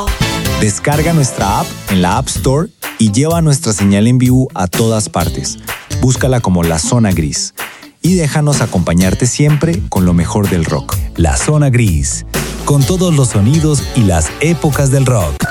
Descarga nuestra app en la App Store y lleva nuestra señal en vivo a todas partes. Búscala como La Zona Gris. Y déjanos acompañarte siempre con lo mejor del rock. La Zona Gris, con todos los sonidos y las épocas del rock.